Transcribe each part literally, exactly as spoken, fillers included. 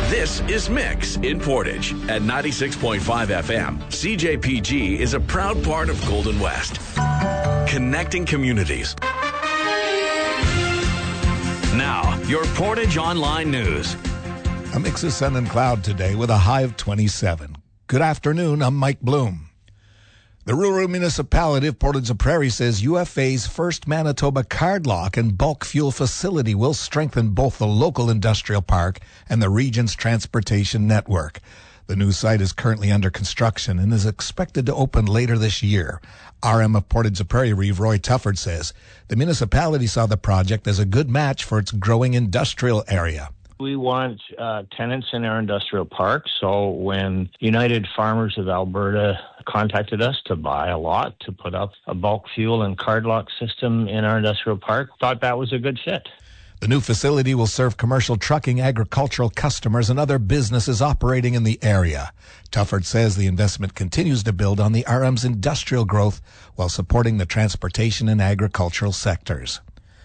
This is Mix in Portage at ninety-six point five F M. C J P G is a proud part of Golden West, connecting communities. Now, your Portage Online News. A mix of sun and cloud today with a high of twenty-seven. Good afternoon, I'm Mike Bloom. The rural municipality of Portage-la-Prairie says U F A's first Manitoba cardlock and bulk fuel facility will strengthen both the local industrial park and the region's transportation network. The new site is currently under construction and is expected to open later this year. R M of Portage-la-Prairie, Reeve Roy Tufford, says the municipality saw the project as a good match for its growing industrial area. We want uh, tenants in our industrial park, so when United Farmers of Alberta contacted us to buy a lot to put up a bulk fuel and cardlock system in our industrial park, thought that was a good fit. The new facility will serve commercial trucking, agricultural customers, and other businesses operating in the area. Tufford says the investment continues to build on the R M's industrial growth while supporting the transportation and agricultural sectors.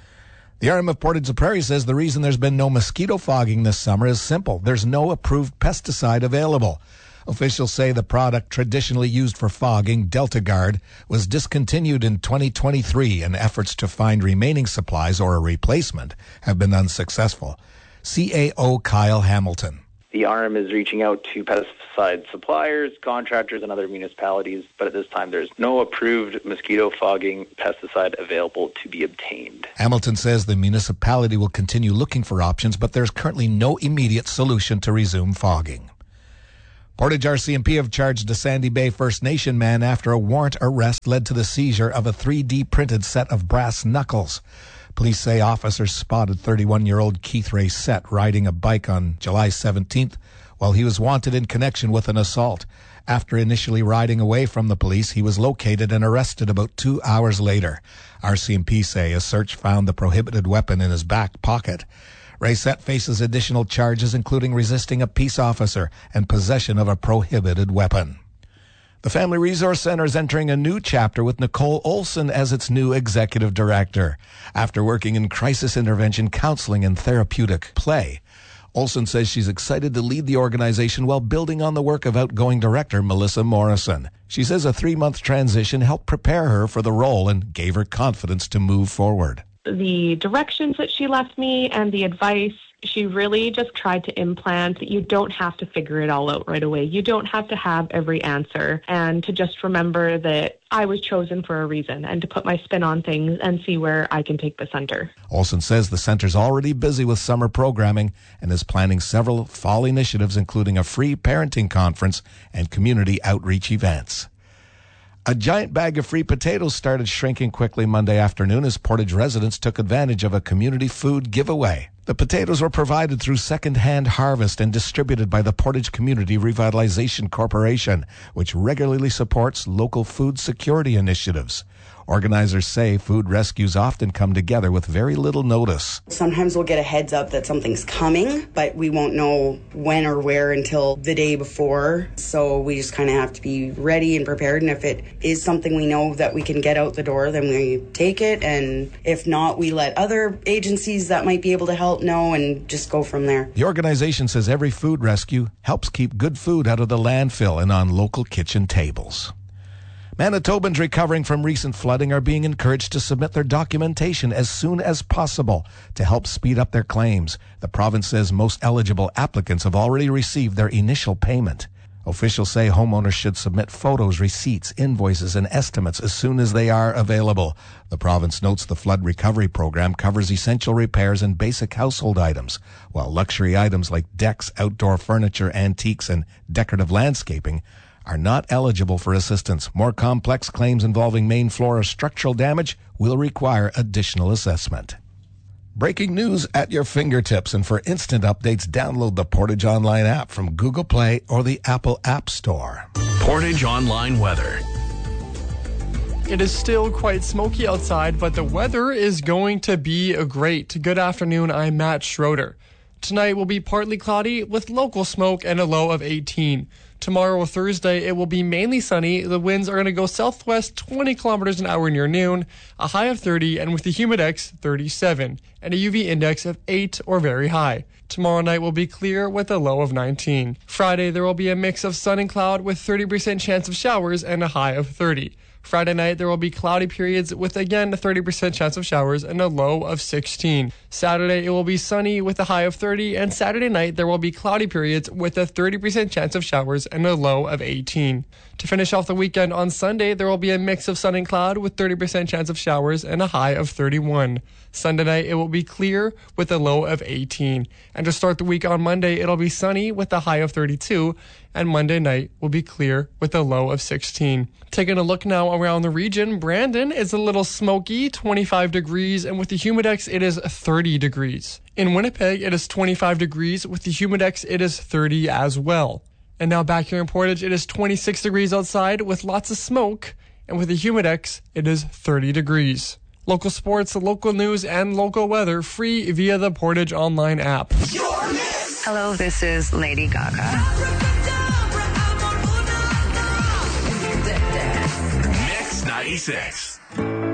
The R M of Portage-la-Prairie says the reason there's been no mosquito fogging this summer is simple. There's no approved pesticide available. Officials say the product traditionally used for fogging, DeltaGuard, was discontinued in twenty twenty-three, and efforts to find remaining supplies or a replacement have been unsuccessful. C A O Kyle Hamilton. The R M is reaching out to pesticide suppliers, contractors, and other municipalities, but at this time there's no approved mosquito fogging pesticide available to be obtained. Hamilton says the municipality will continue looking for options, but there's currently no immediate solution to resume fogging. Portage R C M P have charged a Sandy Bay First Nation man after a warrant arrest led to the seizure of a three D printed set of brass knuckles. Police say officers spotted thirty-one-year-old Keith Ray Sett riding a bike on July seventeenth while he was wanted in connection with an assault. After initially riding away from the police, he was located and arrested about two hours later. R C M P say a search found the prohibited weapon in his back pocket. Ray Sett faces additional charges, including resisting a peace officer and possession of a prohibited weapon. The Family Resource Center is entering a new chapter with Nicole Olson as its new executive director. After working in crisis intervention counseling and therapeutic play, Olson says she's excited to lead the organization while building on the work of outgoing director Melissa Morrison. She says a three-month transition helped prepare her for the role and gave her confidence to move forward. The directions that she left me and the advice, she really just tried to implant that you don't have to figure it all out right away. You don't have to have every answer, and to just remember that I was chosen for a reason and to put my spin on things and see where I can take the center. Olson says the center's already busy with summer programming and is planning several fall initiatives, including a free parenting conference and community outreach events. A giant bag of free potatoes started shrinking quickly Monday afternoon as Portage residents took advantage of a community food giveaway. The potatoes were provided through second-hand harvest and distributed by the Portage Community Revitalization Corporation, which regularly supports local food security initiatives. Organizers say food rescues often come together with very little notice. Sometimes we'll get a heads up that something's coming, but we won't know when or where until the day before. So we just kind of have to be ready and prepared. And if it is something we know that we can get out the door, then we take it. And if not, we let other agencies that might be able to help know and just go from there. The organization says every food rescue helps keep good food out of the landfill and on local kitchen tables. Manitobans recovering from recent flooding are being encouraged to submit their documentation as soon as possible to help speed up their claims. The province says most eligible applicants have already received their initial payment. Officials say homeowners should submit photos, receipts, invoices, and estimates as soon as they are available. The province notes the flood recovery program covers essential repairs and basic household items, while luxury items like decks, outdoor furniture, antiques, and decorative landscaping are not eligible for assistance. More complex claims involving main floor or structural damage will require additional assessment. Breaking news at your fingertips, and for instant updates, download the Portage Online app from Google Play or the Apple App Store. Portage Online weather. It is still quite smoky outside, but the weather is going to be great. Good afternoon, I'm Matt Schroeder. Tonight will be partly cloudy with local smoke and a low of eighteen. Tomorrow, Thursday, it will be mainly sunny. The winds are going to go southwest twenty kilometers an hour near noon, a high of thirty, and with the humidex, thirty-seven, and a U V index of eight or very high. Tomorrow night will be clear with a low of nineteen. Friday, there will be a mix of sun and cloud with thirty percent chance of showers and a high of thirty. Friday night, there will be cloudy periods with, again, a thirty percent chance of showers and a low of sixteen. Saturday, it will be sunny with a high of thirty, and Saturday night, there will be cloudy periods with a thirty percent chance of showers and a low of eighteen. To finish off the weekend on Sunday, there will be a mix of sun and cloud with thirty percent chance of showers and a high of thirty-one. Sunday night, it will be clear with a low of eighteen. And to start the week on Monday, it'll be sunny with a high of thirty-two, and Monday night will be clear with a low of sixteen. Taking a look now around the region, Brandon is a little smoky, twenty-five degrees, and with the humidex, it is thirty degrees. In Winnipeg, it is twenty-five degrees. With the humidex, it is thirty as well. And now back here in Portage, it is twenty-six degrees outside with lots of smoke, and with the humidex, it is thirty degrees. Local sports, local news, and local weather free via the Portage Online app. Hello, this is Lady Gaga. Mix ninety-six.